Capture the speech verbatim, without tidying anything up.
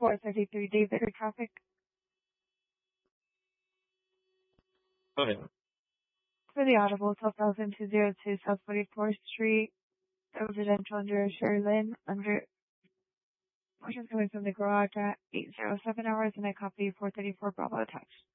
four thirty-three David for traffic. Okay. For the Audible, twelve thousand two hundred two South forty-fourth Street, residential under Sherry Lynn, under portions coming from the garage at eight oh seven hours, and I copy four thirty-four Bravo text.